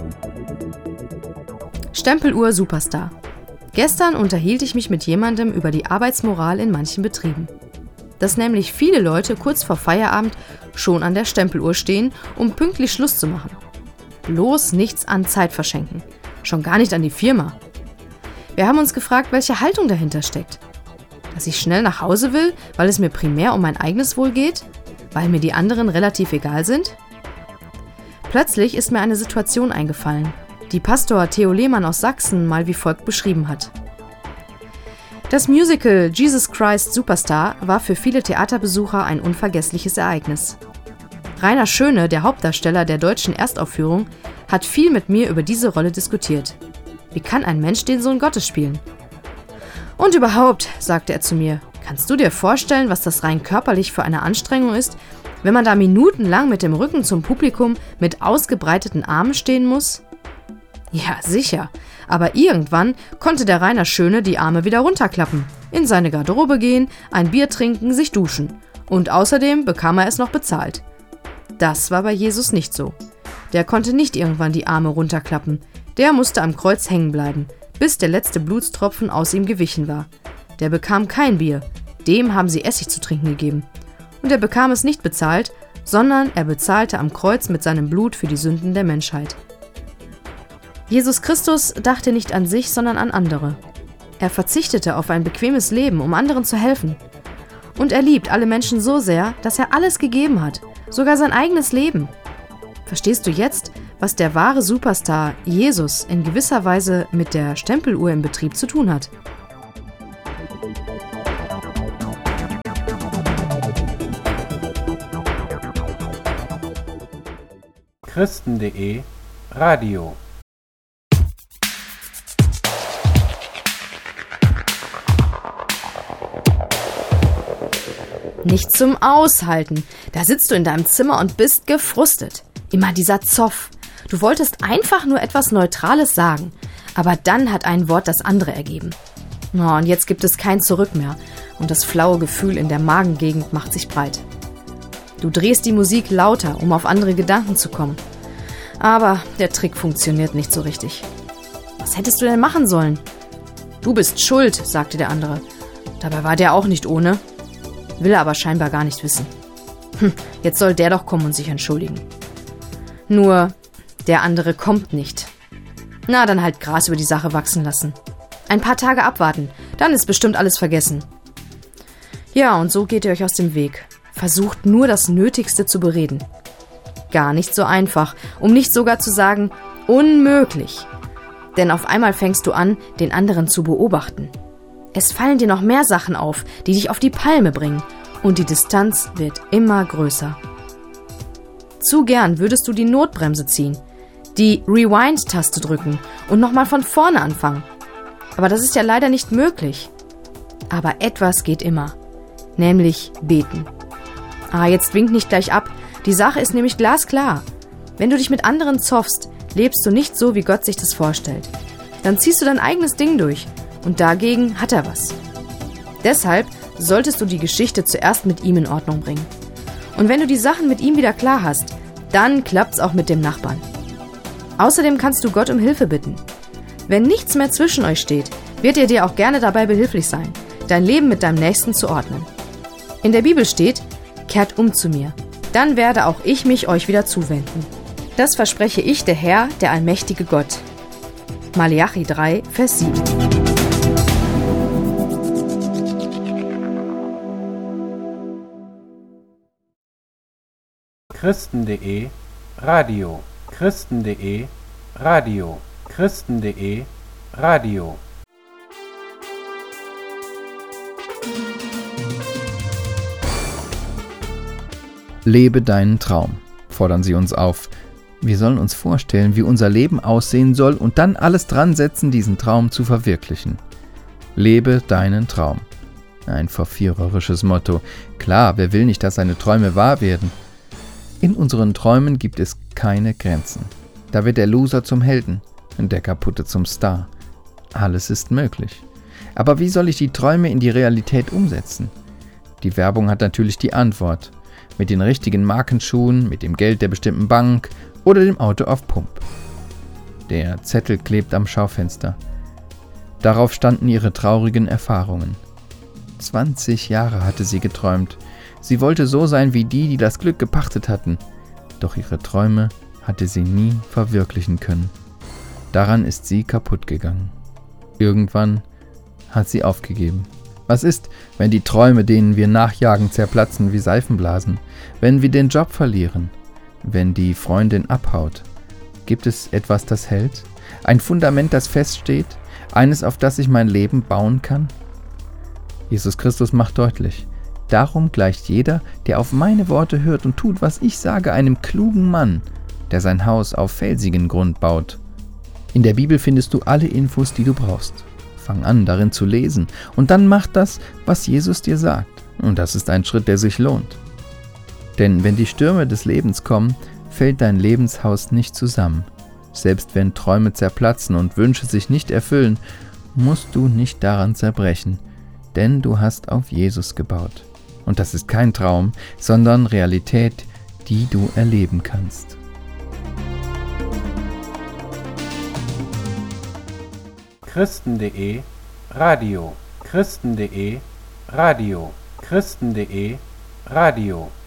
Stempeluhr Superstar. Gestern unterhielt ich mich mit jemandem über die Arbeitsmoral in manchen Betrieben. Dass nämlich viele Leute kurz vor Feierabend schon an der Stempeluhr stehen, um pünktlich Schluss zu machen. Bloß nichts an Zeit verschenken. Schon gar nicht an die Firma. Wir haben uns gefragt, welche Haltung dahinter steckt. Dass ich schnell nach Hause will, weil es mir primär um mein eigenes Wohl geht? Weil mir die anderen relativ egal sind? Plötzlich ist mir eine Situation eingefallen, die Pastor Theo Lehmann aus Sachsen mal wie folgt beschrieben hat. Das Musical Jesus Christ Superstar war für viele Theaterbesucher ein unvergessliches Ereignis. Rainer Schöne, der Hauptdarsteller der deutschen Erstaufführung, hat viel mit mir über diese Rolle diskutiert. Wie kann ein Mensch den Sohn Gottes spielen? Und überhaupt, sagte er zu mir, kannst du dir vorstellen, was das rein körperlich für eine Anstrengung ist, wenn man da minutenlang mit dem Rücken zum Publikum mit ausgebreiteten Armen stehen muss? Ja, sicher. Aber irgendwann konnte der Rainer Schöne die Arme wieder runterklappen, in seine Garderobe gehen, ein Bier trinken, sich duschen. Und außerdem bekam er es noch bezahlt. Das war bei Jesus nicht so. Der konnte nicht irgendwann die Arme runterklappen. Der musste am Kreuz hängen bleiben, bis der letzte Blutstropfen aus ihm gewichen war. Der bekam kein Bier. Dem haben sie Essig zu trinken gegeben. Und er bekam es nicht bezahlt, sondern er bezahlte am Kreuz mit seinem Blut für die Sünden der Menschheit. Jesus Christus dachte nicht an sich, sondern an andere. Er verzichtete auf ein bequemes Leben, um anderen zu helfen. Und er liebt alle Menschen so sehr, dass er alles gegeben hat, sogar sein eigenes Leben. Verstehst du jetzt, was der wahre Superstar Jesus in gewisser Weise mit der Stempeluhr im Betrieb zu tun hat? Christen.de Radio. Nicht zum Aushalten. Da sitzt du in deinem Zimmer und bist gefrustet. Immer dieser Zoff. Du wolltest einfach nur etwas Neutrales sagen, aber dann hat ein Wort das andere ergeben. Oh, und jetzt gibt es kein Zurück mehr und das flaue Gefühl in der Magengegend macht sich breit. Du drehst die Musik lauter, um auf andere Gedanken zu kommen. Aber der Trick funktioniert nicht so richtig. Was hättest du denn machen sollen? Du bist schuld, sagte der andere. Dabei war der auch nicht ohne. Will er aber scheinbar gar nicht wissen. Jetzt soll der doch kommen und sich entschuldigen. Nur, der andere kommt nicht. Na, dann halt Gras über die Sache wachsen lassen. Ein paar Tage abwarten, dann ist bestimmt alles vergessen. Ja, und so geht ihr euch aus dem Weg. Versucht nur das Nötigste zu bereden. Gar nicht so einfach, um nicht sogar zu sagen, unmöglich. Denn auf einmal fängst du an, den anderen zu beobachten. Es fallen dir noch mehr Sachen auf, die dich auf die Palme bringen. Und die Distanz wird immer größer. Zu gern würdest du die Notbremse ziehen, die Rewind-Taste drücken und nochmal von vorne anfangen. Aber das ist ja leider nicht möglich. Aber etwas geht immer, nämlich beten. Jetzt wink nicht gleich ab. Die Sache ist nämlich glasklar. Wenn du dich mit anderen zoffst, lebst du nicht so, wie Gott sich das vorstellt. Dann ziehst du dein eigenes Ding durch. Und dagegen hat er was. Deshalb solltest du die Geschichte zuerst mit ihm in Ordnung bringen. Und wenn du die Sachen mit ihm wieder klar hast, dann klappt's auch mit dem Nachbarn. Außerdem kannst du Gott um Hilfe bitten. Wenn nichts mehr zwischen euch steht, wird er dir auch gerne dabei behilflich sein, dein Leben mit deinem Nächsten zu ordnen. In der Bibel steht, kehrt um zu mir, dann werde auch ich mich euch wieder zuwenden. Das verspreche ich, der Herr, der allmächtige Gott. Maleachi 3, Vers 7. Christen.de Radio. Christen.de Radio. Christen.de Radio. Lebe deinen Traum, fordern sie uns auf. Wir sollen uns vorstellen, wie unser Leben aussehen soll und dann alles dran setzen, diesen Traum zu verwirklichen. Lebe deinen Traum. Ein verführerisches Motto. Klar, wer will nicht, dass seine Träume wahr werden? In unseren Träumen gibt es keine Grenzen. Da wird der Loser zum Helden und der Kaputte zum Star. Alles ist möglich. Aber wie soll ich die Träume in die Realität umsetzen? Die Werbung hat natürlich die Antwort. Mit den richtigen Markenschuhen, mit dem Geld der bestimmten Bank oder dem Auto auf Pump. Der Zettel klebt am Schaufenster. Darauf standen ihre traurigen Erfahrungen. 20 Jahre hatte sie geträumt. Sie wollte so sein wie die, die das Glück gepachtet hatten. Doch ihre Träume hatte sie nie verwirklichen können. Daran ist sie kaputt gegangen. Irgendwann hat sie aufgegeben. Was ist, wenn die Träume, denen wir nachjagen, zerplatzen wie Seifenblasen? Wenn wir den Job verlieren? Wenn die Freundin abhaut? Gibt es etwas, das hält? Ein Fundament, das feststeht? Eines, auf das ich mein Leben bauen kann? Jesus Christus macht deutlich: Darum gleicht jeder, der auf meine Worte hört und tut, was ich sage, einem klugen Mann, der sein Haus auf felsigen Grund baut. In der Bibel findest du alle Infos, die du brauchst. Fang an, darin zu lesen, und dann mach das, was Jesus dir sagt. Und das ist ein Schritt, der sich lohnt. Denn wenn die Stürme des Lebens kommen, fällt dein Lebenshaus nicht zusammen. Selbst wenn Träume zerplatzen und Wünsche sich nicht erfüllen, musst du nicht daran zerbrechen, denn du hast auf Jesus gebaut. Und das ist kein Traum, sondern Realität, die du erleben kannst. Christen.de Radio. Christen.de Radio. Christen.de Radio.